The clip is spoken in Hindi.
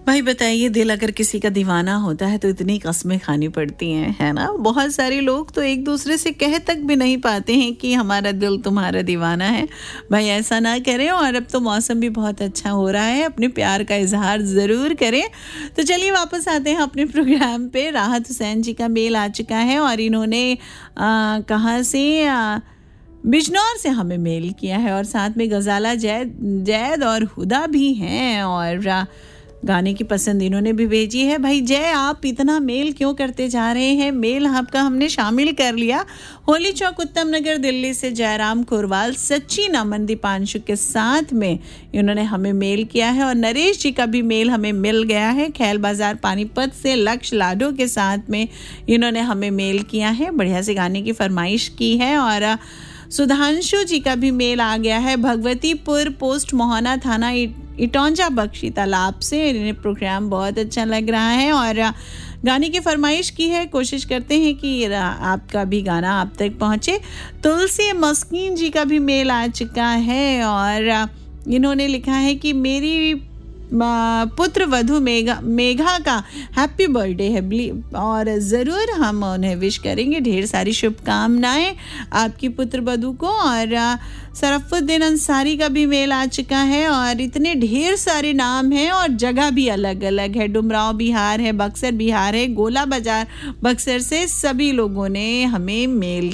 भाई बताइए, दिल अगर किसी का दीवाना होता है तो इतनी कस्में खानी पड़ती हैं, है ना। बहुत सारे लोग तो एक दूसरे से कह तक भी नहीं पाते हैं कि हमारा दिल तुम्हारा दीवाना है। भाई ऐसा ना करें, और अब तो मौसम भी बहुत अच्छा हो रहा है, अपने प्यार का इजहार ज़रूर करें। तो चलिए वापस आते हैं अपने प्रोग्राम पे। राहत हुसैन जी का मेल आ चुका है और इन्होंने कहाँ से बिजनौर से हमें मेल किया है, और साथ में गजाला जैद और हुदा भी हैं, और गाने की पसंद इन्होंने भी भेजी है। भाई जय, आप इतना मेल क्यों करते जा रहे हैं? मेल आपका हमने शामिल कर लिया। होली चौक उत्तम नगर दिल्ली से जयराम कुरवाल सचिन अमन दीपांशु के साथ में इन्होंने हमें मेल किया है, और नरेश जी का भी मेल हमें मिल गया है। खैल बाजार पानीपत से लक्ष्य लाडो के साथ में इन्होंने हमें मेल किया है, बढ़िया से गाने की फरमाइश की है। और सुधांशु जी का भी मेल आ गया है भगवतीपुर पोस्ट मोहना थाना इटौंजा बख्शी तालाब से। इन्हें प्रोग्राम बहुत अच्छा लग रहा है और गाने की फरमाइश की है। कोशिश करते हैं कि आपका भी गाना आप तक पहुंचे। तुलसी मस्कीन जी का भी मेल आ चुका है, और इन्होंने लिखा है कि मेरी पुत्र वधु मेघा का हैप्पी बर्थडे है, और ज़रूर हम उन्हें विश करेंगे। ढेर सारी शुभकामनाएं आपकी पुत्र वधु को। और सरफुद्दीन अंसारी का भी मेल आ चुका है, और इतने ढेर सारे नाम हैं और जगह भी अलग अलग है। डुमराव बिहार है, बक्सर बिहार है, गोला बाजार बक्सर से सभी लोगों ने हमें मेल